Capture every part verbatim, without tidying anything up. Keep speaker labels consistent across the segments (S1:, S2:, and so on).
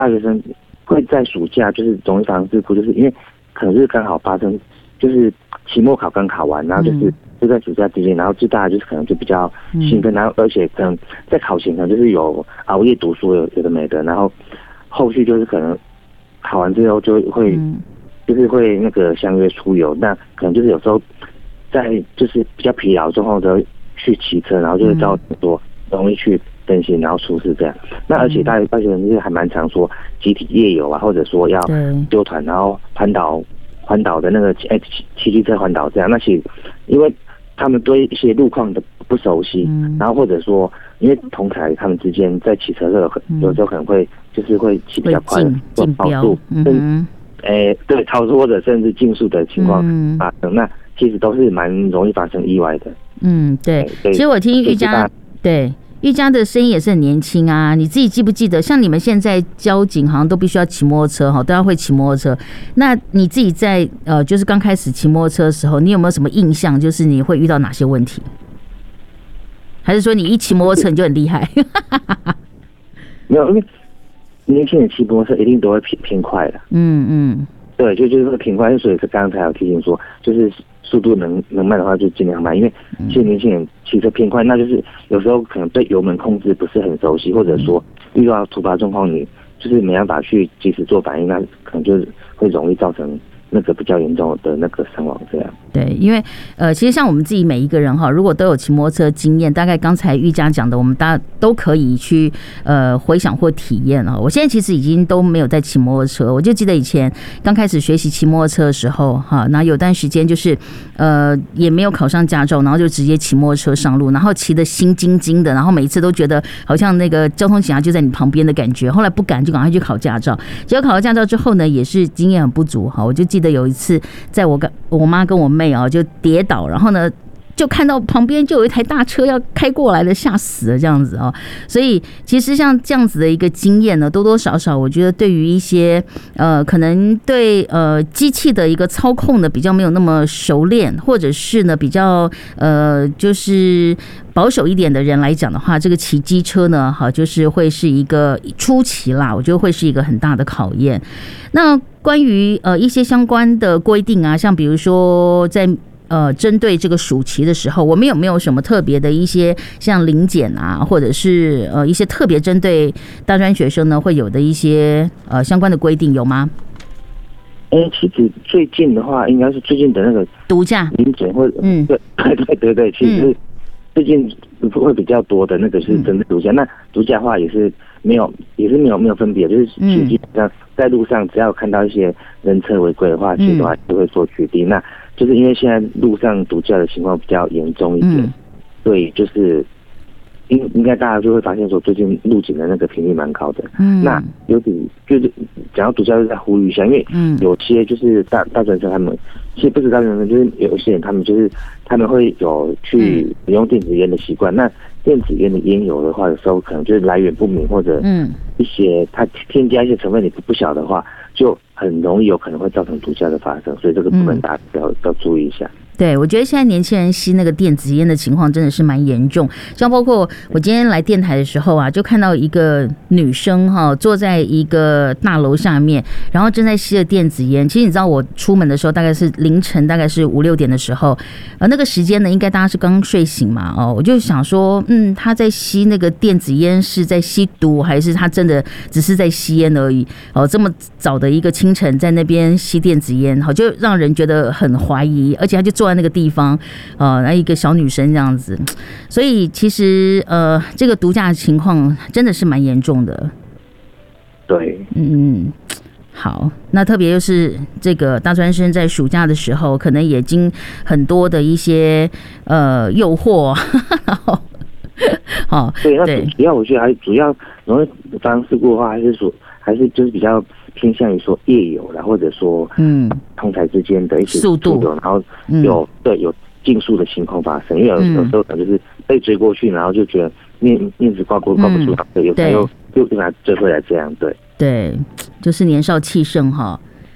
S1: 大学生会在暑假就是容易发生事故，就是因为可能是刚好发生，就是期末考刚考完，然后就是、嗯、就在暑假之间，然后最大的就是可能就比较兴奋，然后而且可能在考前可能就是有熬夜读书有有的没的，然后后续就是可能考完之后就会、嗯、就是会那个相约出游，那可能就是有时候在就是比较疲劳之后的去骑车，然后就会造成说容易去分心，然后出事这样。那而且大大学生就是还蛮常说集体夜游啊，或者说要纠团，然后环岛环岛的那个哎骑骑机车环岛这样。那其实因为他们对一些路况的不熟悉，嗯、然后或者说因为同台他们之间在骑车的时候，嗯、有时候可能会就是会骑比较快，
S2: 或超速，
S1: 嗯，哎对超速或者甚至竞速的情况发生，嗯、那其实都是蛮容易发生意外的。
S2: 嗯，对。其实我听玉嘉对。玉嘉的声音也是很年轻啊，你自己记不记得？像你们现在交警好像都必须要骑摩托车哈，都要会骑摩托车。那你自己在呃，就是刚开始骑摩托车的时候，你有没有什么印象？就是你会遇到哪些问题？还是说你一骑摩托车你就很厉害？
S1: 没有，因为年轻人骑摩托车一定都会偏偏快的。嗯嗯，对，就就是偏快，所以是刚才有提醒说，就是速度能能慢的话就尽量慢，因为其实年轻人骑车偏快，那就是有时候可能对油门控制不是很熟悉，或者说遇到突发状况你就是没办法去及时做反应，那可能就是会容易造成那个比较严重的那个伤亡这样。
S2: 对，因为呃，其实像我们自己每一个人哈，如果都有骑摩托车经验，大概刚才玉嘉讲的，我们大家都可以去呃回想或体验啊。我现在其实已经都没有在骑摩托车，我就记得以前刚开始学习骑摩托车的时候哈，那有段时间就是呃也没有考上驾照，然后就直接骑摩托车上路，然后骑得心惊惊的，然后每次都觉得好像那个交通警察就在你旁边的感觉。后来不敢，就赶快去考驾照。结果考到驾照之后呢，也是经验很不足哈。我就记得有一次，在我跟我妈跟我妹啊就跌倒，然后呢就看到旁边就有一台大车要开过来了，吓死了这样子哦。所以其实像这样子的一个经验呢，多多少少我觉得对于一些呃可能对呃机器的一个操控呢比较没有那么熟练，或者是呢比较呃就是保守一点的人来讲的话，这个骑机车呢好就是会是一个初期啦，我觉得会是一个很大的考验。那关于呃一些相关的规定啊，像比如说在呃，针对这个暑期的时候，我们有没有什么特别的一些像临检啊，或者是呃一些特别针对大专学生呢会有的一些呃相关的规定有吗？
S1: 哎、欸，其实最近的话，应该是最近的那个
S2: 毒驾
S1: 临检或者嗯，对对对对，其实最近会比较多的那个是针对毒驾。嗯、那毒驾的话也是没有，也是没有没有分别，就是其实基本上在路上只要看到一些人车违规的话，其实的话就会做取缔。那就是因为现在路上毒驾的情况比较严重一点，嗯、所以就是应应该大家就会发现说，最近路警的那个频率蛮高的。嗯，那有点就是讲到毒驾，就在呼吁一下，因为有些就是大大专生他们，其实不止大专生，就是有些人他们就是他们会有去使用电子烟的习惯。嗯、那电子烟的烟油的话，有时候可能就是来源不明，或者一些它添加一些成分你不不晓的话，就很容易有可能会造成毒驾的发生，所以这个部分大家要要注意一下。
S2: 对，我觉得现在年轻人吸那个电子烟的情况真的是蛮严重，像包括我今天来电台的时候啊，就看到一个女生哈坐在一个大楼下面，然后正在吸着电子烟。其实你知道我出门的时候大概是凌晨，大概是五六点的时候，呃，那个时间呢，应该大家是刚睡醒嘛，哦，我就想说，嗯，她在吸那个电子烟是在吸毒，还是她真的只是在吸烟而已？哦，这么早的一个清晨在那边吸电子烟，好，就让人觉得很怀疑，而且她就坐在那个地方，呃，那一个小女生这样子，所以其实呃，这个毒驾的情况真的是蛮严重的。
S1: 对，
S2: 嗯，好，那特别就是这个大专生在暑假的时候，可能也经很多的一些呃诱惑，然后，
S1: 哦，对，那主要我觉得还主要容易发生事故的话，还是说还是就是比较偏向于说夜游啦，或者说嗯同台之间的一些
S2: 速度，
S1: 然后有、嗯、对有竞速的情况发生，因为有有时候可能就是被追过去，然后就觉得面面子挂不挂不住，对，有时候又又把他追回来这样，对
S2: 对，就是年少气盛哈。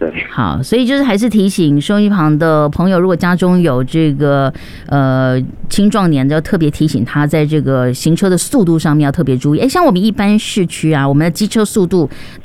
S1: 对，
S2: 好，所以就是还是提醒收音旁的朋友，如果家中有这个呃青壮年的，要特别提醒他在这个行车的速度上面要特别注意。哎，像我们一般市区啊，我们的机车速度